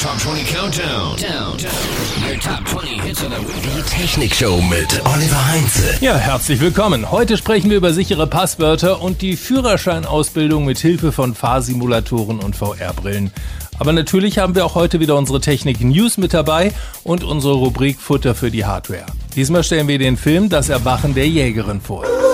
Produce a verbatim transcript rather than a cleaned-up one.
Top zwanzig Countdown. Down, down. Your Top zwanzig Hits of the Week. Die Technikshow mit Oliver Heinze. Ja, herzlich willkommen. Heute sprechen wir über sichere Passwörter und die Führerscheinausbildung mit Hilfe von Fahrsimulatoren und V R-Brillen. Aber natürlich haben wir auch heute wieder unsere Technik-News mit dabei und unsere Rubrik Futter für die Hardware. Diesmal stellen wir den Film Das Erwachen der Jägerin vor.